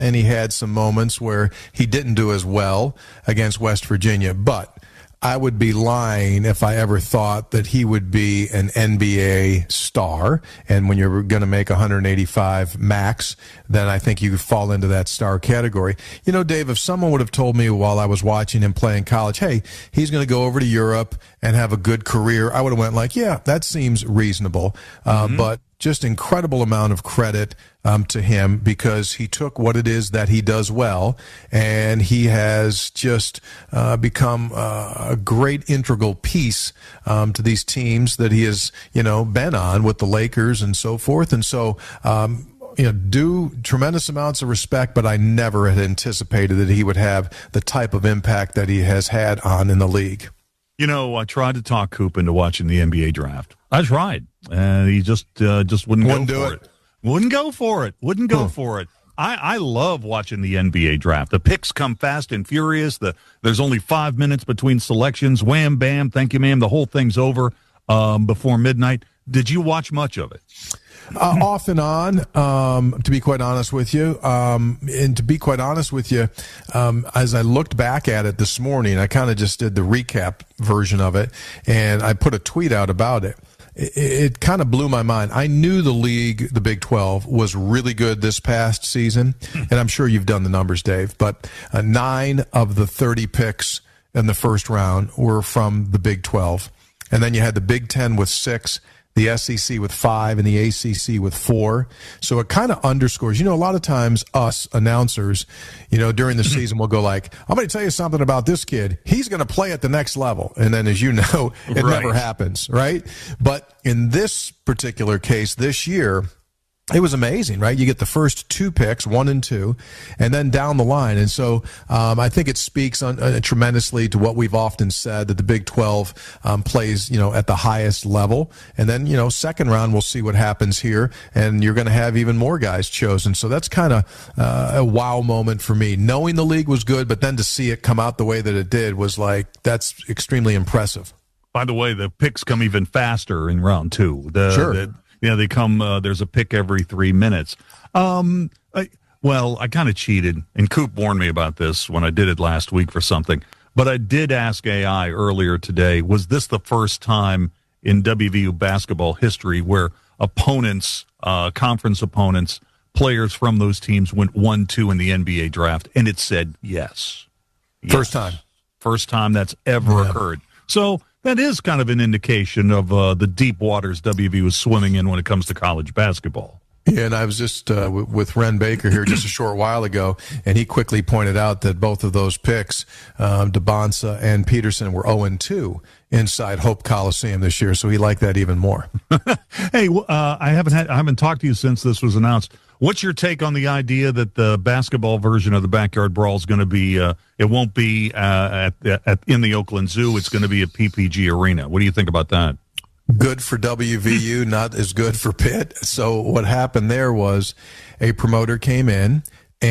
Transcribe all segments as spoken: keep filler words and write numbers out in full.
and he had some moments where he didn't do as well against West Virginia. But I would be lying if I ever thought that he would be an N B A star. And when you're going to make one eighty-five max, then I think you fall into that star category. You know, Dave, if someone would have told me while I was watching him play in college, hey, he's going to go over to Europe and have a good career, I would have went like, yeah, that seems reasonable. Uh, mm-hmm. But just incredible amount of credit um, to him, because he took what it is that he does well, and he has just uh, become uh, a great integral piece um, to these teams that he has, you know, been on with the Lakers and so forth. And so, um, you know, due tremendous amounts of respect, but I never had anticipated that he would have the type of impact that he has had on in the league. You know, I tried to talk Coop into watching the N B A draft. I tried, and he just uh, just wouldn't, wouldn't go do for it. it. Wouldn't go for it. Wouldn't go huh. for it. I, I love watching the N B A draft. The picks come fast and furious. The There's only five minutes between selections. Wham, bam, thank you, ma'am. The whole thing's over um, before midnight. Did you watch much of it? Uh, off and on, um, to be quite honest with you. Um, and to be quite honest with you, um, as I looked back at it this morning, I kind of just did the recap version of it, and I put a tweet out about it. It, it kind of blew my mind. I knew the league, the Big twelve, was really good this past season, and I'm sure you've done the numbers, Dave, but uh, nine of the thirty picks in the first round were from the Big twelve. And then you had the Big Ten with six, the S E C with five, and the A C C with four. So it kind of underscores, you know, a lot of times us announcers, you know, during the season will go like, I'm going to tell you something about this kid. He's going to play at the next level. And then, as you know, it right. never happens, right? But in this particular case this year, it was amazing, right? You get the first two picks, one and two, and then down the line. And so um, I think it speaks on, uh, tremendously to what we've often said, that the Big twelve um, plays, you know, at the highest level. And then, you know, second round, we'll see what happens here, and you're going to have even more guys chosen. So that's kind of uh, a wow moment for me. Knowing the league was good, but then to see it come out the way that it did was like, that's extremely impressive. By the way, the picks come even faster in round two. The, sure. The, Yeah, they come, uh, there's a pick every three minutes. Um, I, well, I kind of cheated, and Coop warned me about this when I did it last week for something. But I did ask A I earlier today, was this the first time in W V U basketball history where opponents, uh, conference opponents, players from those teams went one two in the N B A draft? And it said yes. yes. First time. First time that's ever yeah. occurred. So that is kind of an indication of uh, the deep waters W V U is swimming in when it comes to college basketball. Yeah, and I was just uh, w- with Ren Baker here just a short while ago, and he quickly pointed out that both of those picks, um, DeBonsa and Peterson, were oh and two inside Hope Coliseum this year, so he liked that even more. Hey, uh, I haven't had, I haven't talked to you since this was announced. What's your take on the idea that the basketball version of the Backyard Brawl is going to be, uh, it won't be uh, at, at in the Oakland Zoo, it's going to be at P P G Arena? What do you think about that? Good for W V U, not as good for Pitt. So what happened there was a promoter came in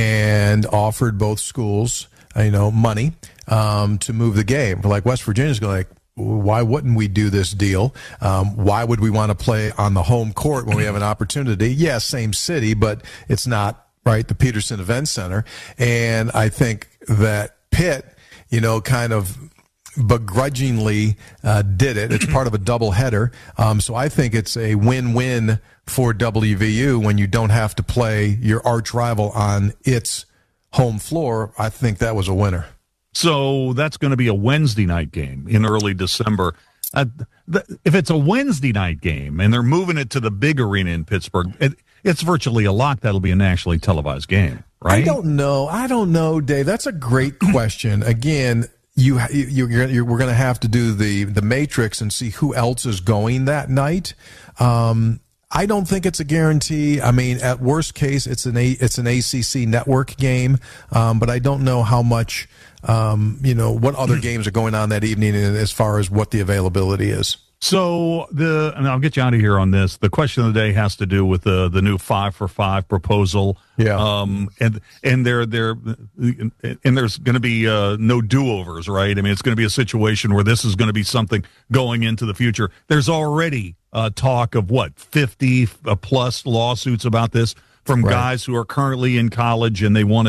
and offered both schools, you know, money um, to move the game. Like West Virginia's going like, why wouldn't we do this deal? Um, why would we want to play on the home court when we have an opportunity? Yeah, same city, but it's not, right, the Peterson Event Center. And I think that Pitt, you know, kind of begrudgingly uh, did it. It's part of a doubleheader. Um, so I think it's a win-win for W V U when you don't have to play your arch rival on its home floor. I think that was a winner. So that's going to be a Wednesday night game in early December. Uh, th- if it's a Wednesday night game and they're moving it to the big arena in Pittsburgh, it, it's virtually a lock that'll be a nationally televised game, right? I don't know. I don't know, Dave. That's a great question. Again, you, you you're, you're, we're going to have to do the the matrix and see who else is going that night. Um, I don't think it's a guarantee. I mean, at worst case, it's an a, it's an A C C network game, um, but I don't know how much. Um, you know, what other games are going on that evening as far as what the availability is. So the, and I'll get you out of here on this. The question of the day has to do with the the new five for five proposal. Yeah. Um, and and there there and there's going to be uh, no do overs, right? I mean, it's going to be a situation where this is going to be something going into the future. There's already uh, talk of what fifty plus lawsuits about this. from Right. guys who are currently in college and they want to